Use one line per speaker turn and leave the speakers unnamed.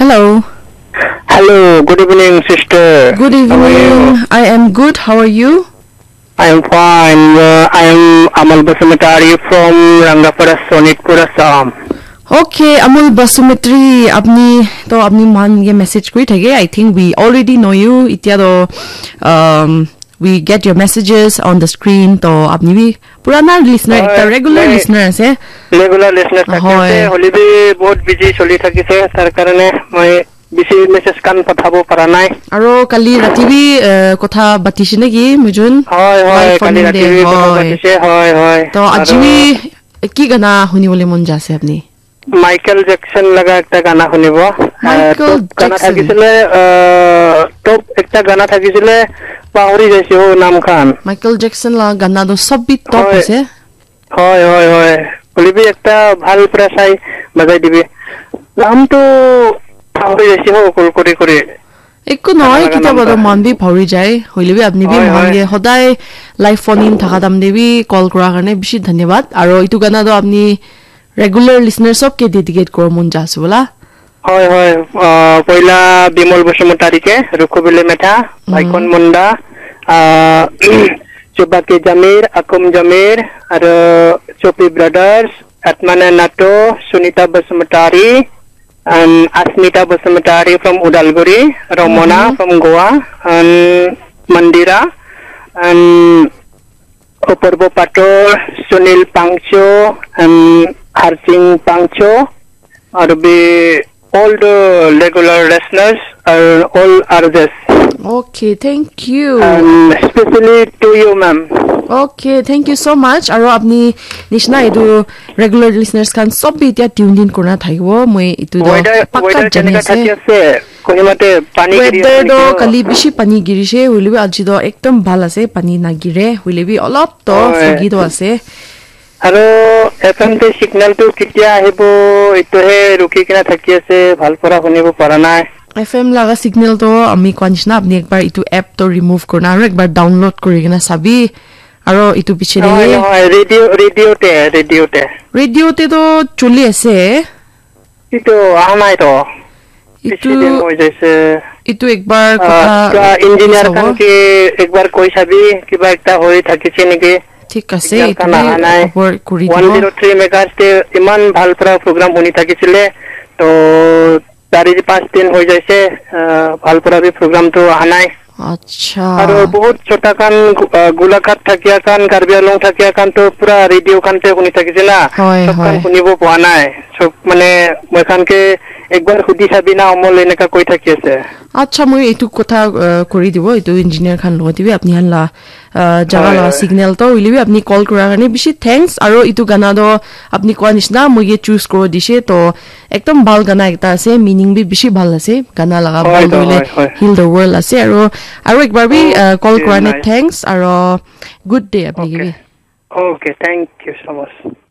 Hello.
Hello, good evening, sister.
Good evening. I am good. How are you?
I am fine. I am Amal Basumatari from Rangapura, Sonitpur, Assam.
Okay, Amul Basumatri, apni man ye message koi thage. I think we already know you. Itya to we get your messages on the screen. To apni bhi purana listener, ekta regular listener ase.
Regular listener thakise. Holi bhi bahut busy choli thakise. Tar karone moi bisi message kan pathabo para nai.
Aro kali rati bhi kotha batise naki mujun.
Hoy kali rati bhi kotha batise. Hoy.
To aji bhi ki gana huni bole mon jase apni.
Michael Jackson laga ekta gana hunibo.
Michael
gana
Jackson.
thakisile top ekta gana thakisile pahori jaise ho naam khan.
Michael Jackson la gana do sab bhi top ase.
Hoy. Holi bhi ekta bhal prasai bazai dibi. Naam to pahori jaise ho kol kori.
Ekko noy kitaba do man bhi phori jai hoile bhi apni bhi man ge hodai live phone in thaka dam debi call kora karne bishi dhanyabad aro itu gana do apni regular listeners sab ke dedicate kor mon jasu bola.
Hoy poila Bimol Basumatari ke Rukhubile Metha Bhaikon Munda Chubake Jamir Akum Jamir aro Chopi Brothers Atmana Nato Sunita Basumatari and Asmita Basumatari from Udalguri, Ramona from Goa, and Mandira, and Oporbo Pator, Sunil Pangcho, and Harsing Pangcho, are be all the regular listeners, all are this.
Okay, thank you.
And especially to you, ma'am.
Okay, thank you so much. Aro apni nishna edu regular listeners kan sob bhi tia tune in korna thaibo moi etu do pakka jane ase
kohimate pani giri
weather do kali bishi pani girise hoile bi aji do ekdom bhal ase pani na gire hoile bi olop to fogi do ase
aro FM te signal to kitia ahibo etu he ruki kina thaki ase bhal pora hunibo para nai
FM laga signal to ami konishna apni ekbar itu app to remove korna aro ekbar download kori kina sabi aro itu piche radio te to chuli ase
itu ahanai to
itu ekbar kotha
engineer kan ke ekbar koi sabi kiba ekta hoi thakise niki
ঠিক আছে itu খবৰ কৰি দিব
103 megahertz te iman bhal pra program honi thakisile to 4-5 din hoi jaise bhal pra bi program to ahanai
আচ্ছা
আৰু বহুত ছোটা কান গোলাঘাট থাকিয়া কান কাৰ্বি আলং থাকিয়া কান তো পুৰা ৰেডিও কানতে শুনি থাকিছে না সব কান শুনিব পোৱা নাই সব মানে মই কানকে একবাৰ খুদি চাবি না অমল এনেকা কৈ থাকি আছে
আচ্ছা মই এইটো কথা কৰি দিব এইটো ইঞ্জিনিয়াৰ খান লগত দিবি আপনি হালা জাগা লা সিগন্যাল তো উলিবি আপনি কল কৰা কাৰণে বেছি থ্যাঙ্কস আৰু এইটো গানা দ আপনি কোৱা নিচিনা মই য়ে চুজ কৰি দিছে তো একদম ভাল গানা এটা আছে মিনিং বি বেছি ভাল আছে গানা লাগা ভাল দলে হিল দ্য ওয়ার্ল্ড আছে আৰু একবাৰ বি কল কৰানে থ্যাঙ্কস আৰু গুড ডে আপনি গিবি
ওকে থ্যাংক ইউ সো মাচ